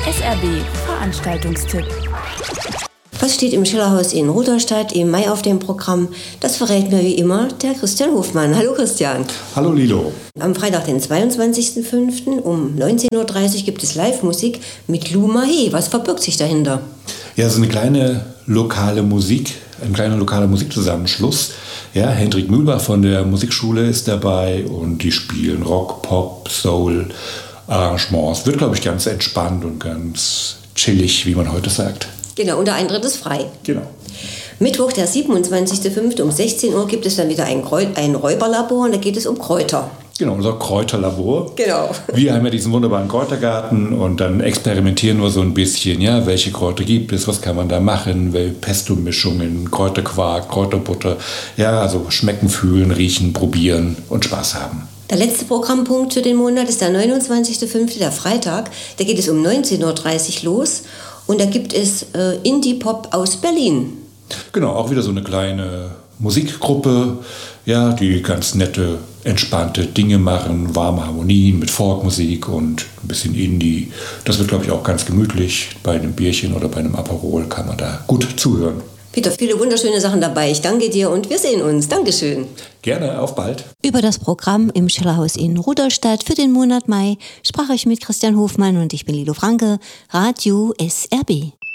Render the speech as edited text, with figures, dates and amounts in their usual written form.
SRB Veranstaltungstipp. Was steht im Schillerhaus in Rudolstadt im Mai auf dem Programm? Das verrät mir wie immer der Christian Hofmann. Hallo Christian. Hallo Lilo. Am Freitag, den 22.05. um 19.30 Uhr gibt es Live-Musik mit Lou Mahé. Was verbirgt sich dahinter? Ja, so ein kleiner lokaler Musikzusammenschluss. Ja, Hendrik Mühlbach von der Musikschule ist dabei und die spielen Rock, Pop, Soul, Arrangements. Wird, glaube ich, ganz entspannt und ganz chillig, wie man heute sagt. Genau, und der Eintritt ist frei. Genau. Mittwoch, der 27.05. um 16 Uhr gibt es dann wieder ein Räuberlabor und da geht es um Kräuter. Genau, unser Kräuterlabor. Genau. Wir haben ja diesen wunderbaren Kräutergarten und dann experimentieren wir so ein bisschen, ja, welche Kräuter gibt es, was kann man da machen, Pesto-Mischungen, Kräuterquark, Kräuterbutter, ja, also schmecken, fühlen, riechen, probieren und Spaß haben. Der letzte Programmpunkt für den Monat ist der 29.05., der Freitag. Da geht es um 19.30 Uhr los und da gibt es Indie-Pop aus Berlin. Genau, auch wieder so eine kleine Musikgruppe, ja, die ganz nette, entspannte Dinge machen, warme Harmonien mit Folkmusik und ein bisschen Indie. Das wird, glaube ich, auch ganz gemütlich. Bei einem Bierchen oder bei einem Aperol kann man da gut zuhören. Peter, viele wunderschöne Sachen dabei. Ich danke dir und wir sehen uns. Dankeschön. Gerne, auf bald. Über das Programm im Schillerhaus in Rudolstadt für den Monat Mai sprach ich mit Christian Hofmann und ich bin Lilo Franke, Radio SRB.